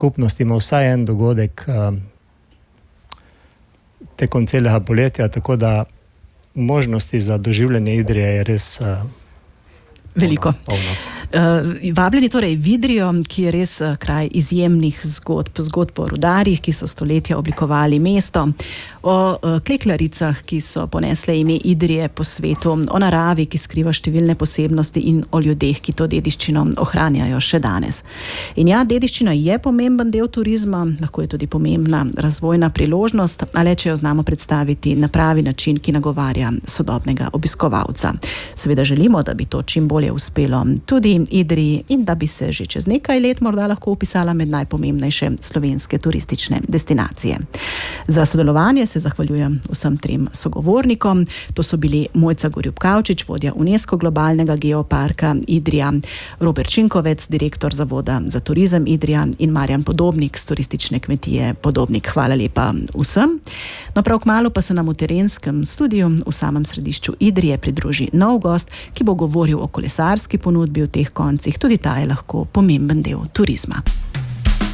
skupnost ima vsaj en dogodek tekom celega poletja, tako da možnosti za doživljanje Idrije je res veliko. polno. Vabljeni torej v Idrijo, ki je res kraj izjemnih zgodb o rudarjih, ki so stoletja oblikovali mesto, o kleklaricah, ki so ponesle ime Idrije po svetu, o naravi, ki skriva številne posebnosti in o ljudeh, ki to dediščino ohranjajo še danes. In ja, dediščina je pomemben del turizma, lahko je tudi pomembna razvojna priložnost, ali če jo znamo predstaviti na pravi način, ki nagovarja sodobnega obiskovalca. Seveda želimo, da bi to čim bolje uspelo tudi Idriji in da bi se že čez nekaj let morda lahko upisala med najpomembnejše slovenske turistične destinacije. Za sodelovanje se zahvaljujem vsem trem sogovornikom. To so bili Mojca Gorjup-Kavčič, vodja UNESCO globalnega geoparka Idrija, Robert Šinkovec, direktor Zavoda za turizem Idrija in Marjan Podobnik z turistične kmetije Podobnik. Hvala lepa vsem. No, prav kmalu pa se nam v terenskem studiu v samem središču Idrije pridruži nov gost, ki bo govoril o kolesarski ponudbi v teh koncih. Tudi ta je lahko pomemben del turizma.